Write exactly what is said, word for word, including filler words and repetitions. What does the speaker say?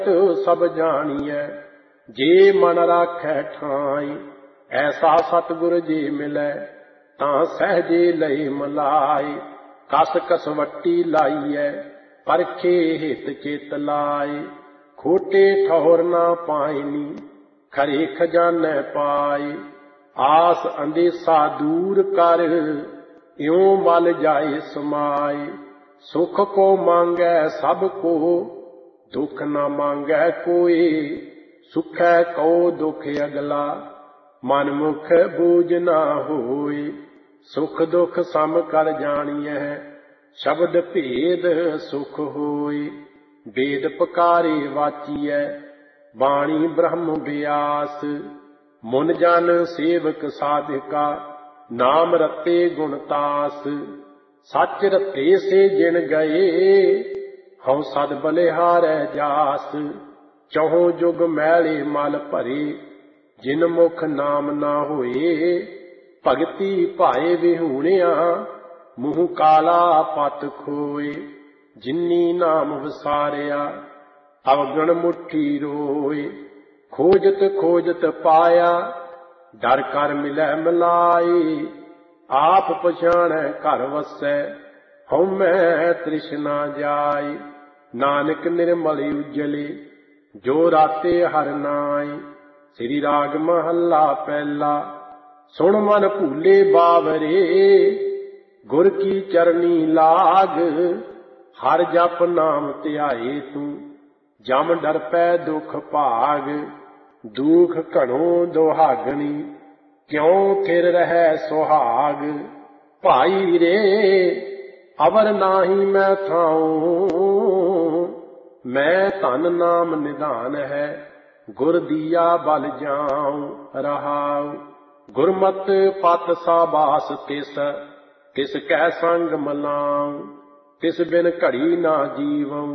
सब जानिए जे मन राखै ठाई। ऐसा सतगुर जी मिलै तां सहजे लई मलाई। कस कसवट्टी लाइए परखे हित चित लाई। खोटे ठौर ना पाइनी खरे खजाने पाई। आस अंदेसा दूर कर इਉਂ मल जाए समाई। सुख को मांगै सब को दुख न मांगै कोई। सुखै कहो दुख अगला मन मुख बूझ ना होई। सुख दुख सम कर जानिए शब्द भेद सुख होई। वेद पकारे वाचिए बाणी ब्रह्म व्यास। मुन जन सेवक साधिका नाम रते गुणतास। सच रते से जिन गए हਉ सद बलिहारै जास। चहुँ जुग मैले मल भरे जिन मुख नाम ना होए। भगति भाए विहूणिया मूँह काला पत खोए। जिन्नी नाम विसारिया अवगण मुट्ठी रोए। खोजत खोजत पाया डर कर मिलै मिलाई। आप पछाणै घर वसै हਉਮੈ तृष्णा जाई। नानक निर्मल उजले जो राते हर नाई। श्री राग महला पहला। सुन मन भूले बावरे गुर की चरनी लाग। हर जप नाम ध्याए तू जम डर पै दुख भाग। दुख घणो दुहागणी क्यों फिर रहै सुहाग। भाई रे अवर नाही मैं थाऊं मैं धन नाम निधान है। गुर दिया बल जाऊं रहाऊं। गुरमत पत साबास तिस तिस कै संग मलाऊं। तिस बिन घड़ी ना जीवऊं